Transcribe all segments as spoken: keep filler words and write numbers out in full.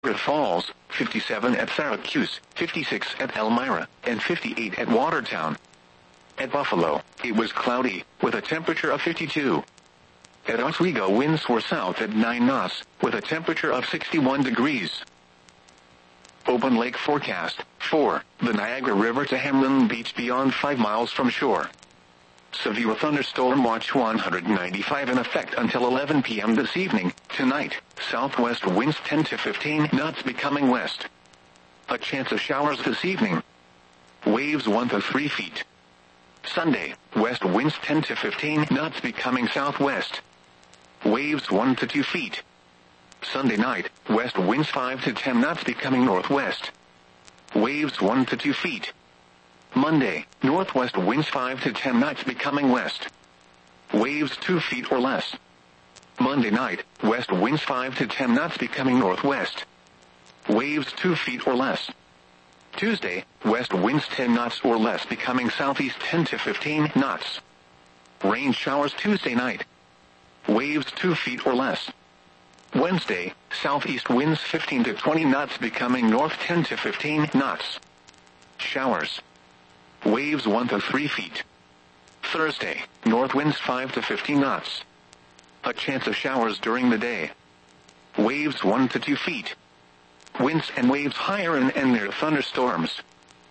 Niagara Falls, fifty-seven at Syracuse, fifty-six at Elmira, and fifty-eight at Watertown. At Buffalo, it was cloudy, with a temperature of fifty-two. At Oswego, winds were south at nine knots, with a temperature of sixty-one degrees. Open lake forecast. four. The Niagara River to Hamlin Beach beyond five miles from shore. Severe thunderstorm watch one hundred ninety-five in effect until eleven p.m. this evening. Tonight, southwest winds ten to fifteen knots becoming west. A chance of showers this evening. Waves one to three feet. Sunday, west winds ten to fifteen knots becoming southwest. Waves one to two feet. Sunday night, west winds five to ten knots becoming northwest. Waves one to two feet. Monday, northwest winds five to ten knots becoming west. Waves two feet or less. Monday night, west winds five to ten knots becoming northwest. Waves two feet or less. Tuesday, west winds ten knots or less becoming southeast ten to fifteen knots. Rain showers Tuesday night. Waves two feet or less. Wednesday, southeast winds fifteen to twenty knots becoming north ten to fifteen knots. Showers. Waves one to three feet. Thursday, north winds five to fifteen knots. A chance of showers during the day. Waves one to two feet. Winds and waves higher and, and near thunderstorms.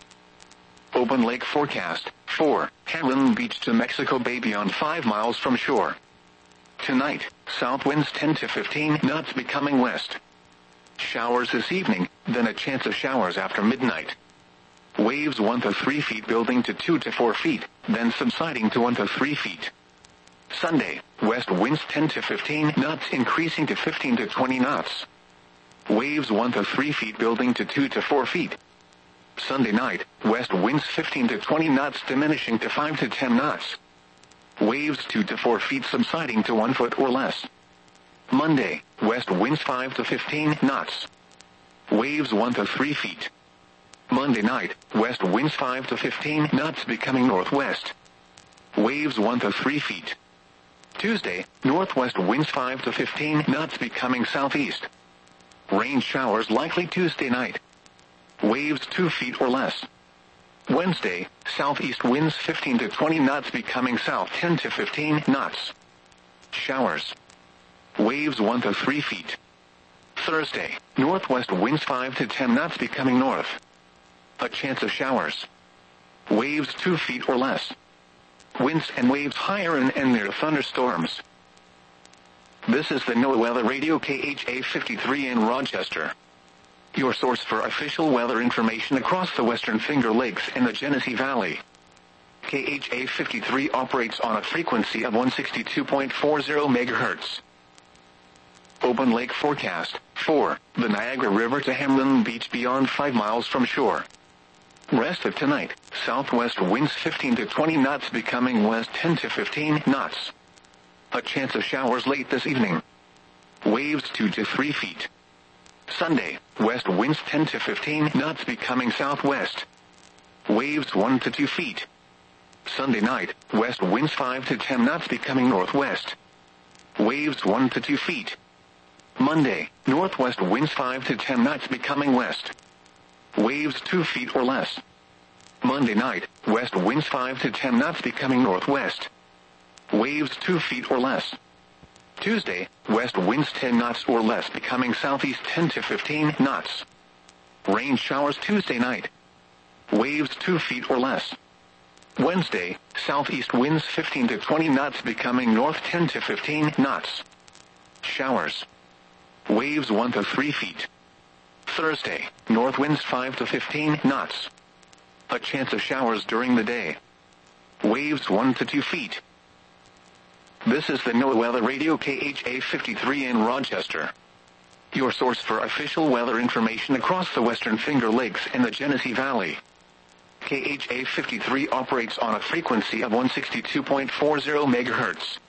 Open lake forecast. four. Hamlin Beach to Mexico Bay beyond five miles from shore. Tonight, south winds ten to fifteen knots becoming west. Showers this evening, then a chance of showers after midnight. Waves one to three feet building to two to four feet, then subsiding to one to three feet. Sunday, west winds ten to fifteen knots increasing to fifteen to twenty knots. Waves one to three feet building to two to four feet. Sunday night, west winds fifteen to twenty knots diminishing to five to ten knots. Waves two to four feet subsiding to one foot or less. Monday, west winds five to fifteen knots. Waves one to three feet. Monday night, west winds five to fifteen knots becoming northwest. Waves one to three feet. Tuesday, northwest winds five to fifteen knots becoming southeast. Rain showers likely Tuesday night. Waves two feet or less. Wednesday, southeast winds fifteen to twenty knots becoming south ten to fifteen knots. Showers. Waves one to three feet. Thursday, northwest winds five to ten knots becoming north. A chance of showers. Waves two feet or less. Winds and waves higher and, and near thunderstorms. This is the NOAA Weather Radio K H A fifty-three in Rochester. Your source for official weather information across the Western Finger Lakes and the Genesee Valley. K H A fifty-three operates on a frequency of one sixty-two point four zero megahertz. Open lake forecast. four. The Niagara River to Hamlin Beach beyond five miles from shore. Rest of tonight, southwest winds fifteen to twenty knots becoming west ten to fifteen knots. A chance of showers late this evening. Waves two to three feet. Sunday, west winds ten to fifteen knots becoming southwest. Waves one to two feet. Sunday night, west winds five to ten knots becoming northwest. Waves one to two feet. Monday, northwest winds five to ten knots becoming west. Waves two feet or less. Monday night, west winds five to ten knots becoming northwest. Waves two feet or less. Tuesday, west winds ten knots or less becoming southeast ten to fifteen knots. Rain showers Tuesday night. Waves two feet or less. Wednesday, southeast winds fifteen to twenty knots becoming north ten to fifteen knots. Showers. Waves one to three feet. Thursday, north winds five to fifteen knots. A chance of showers during the day. Waves one to two feet. This is the NOAA Weather Radio K H A fifty-three in Rochester. Your source for official weather information across the Western Finger Lakes and the Genesee Valley. K H A fifty-three operates on a frequency of one sixty-two point four zero megahertz.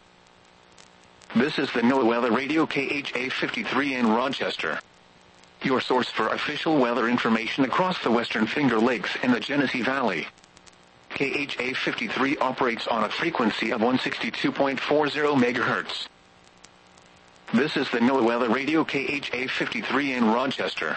This is the NOAA Weather Radio K H A fifty-three in Rochester. Your source for official weather information across the Western Finger Lakes and the Genesee Valley. K H A fifty-three operates on a frequency of one sixty-two point four zero megahertz. This is the NOAA Weather Radio K H A fifty-three in Rochester.